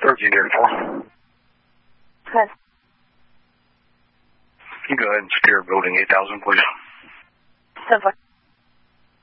13 Air 4. Good. You go ahead and secure building 8000, please. 10-4.